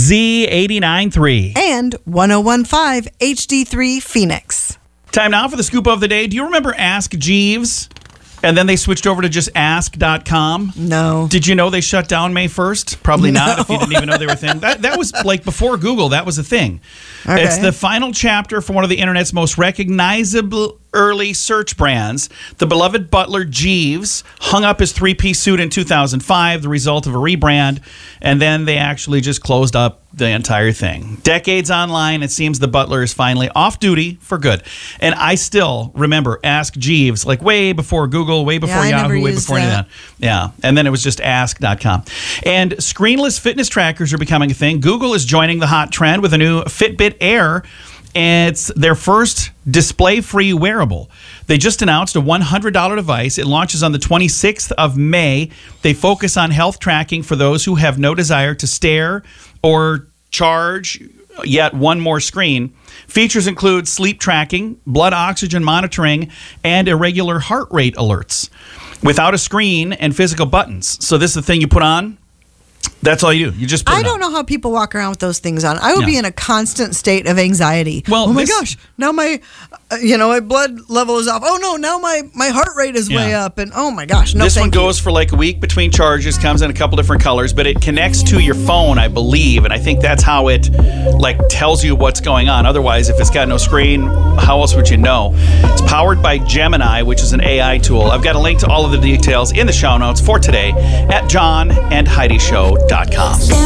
Z89.3. And 101.5 HD3 Phoenix. Time now for the scoop of the day. Do you remember Ask Jeeves? And then they switched over to just ask.com. No. Did you know they shut down May 1st? Probably not, if you didn't even know they were a thing. That was like before Google. That was a thing. Okay. It's the final chapter for one of the internet's most recognizable early search brands. The beloved butler Jeeves hung up his three-piece suit in 2005, the result of a rebrand, and then they actually just closed up the entire thing. Decades online, it seems the butler is finally off duty for good. And I still remember Ask Jeeves, like way before Google, way before Yahoo, way before any of that. Yeah, and then it was just ask.com. And screenless fitness trackers are becoming a thing. Google is joining the hot trend with a new Fitbit Air. It's their first display-free wearable. They just announced a $100 device. It launches on the 26th of May. They focus on health tracking for those who have no desire to stare or charge yet one more screen. Features include sleep tracking, blood oxygen monitoring, and irregular heart rate alerts without a screen and physical buttons. So this is the thing you put on. That's all you do. You just put it on. I don't know how people walk around with those things on. I would be in a constant state of anxiety. Well, oh my gosh, now my my blood level is off. Oh no, now my heart rate is way up. And oh my gosh, no This one thank you. goes for like a week between charges, comes in a couple different colors, but it connects to your phone, I believe, and I think that's how it like tells you what's going on. Otherwise, if it's got no screen, how else would you know? It's powered by Gemini, which is an AI tool. I've got a link to all of the details in the show notes for today at johnandheidishow.com.